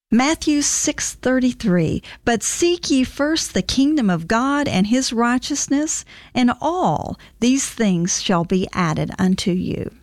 Matthew 6:33, but seek ye first the kingdom of God and his righteousness, and all these things shall be added unto you.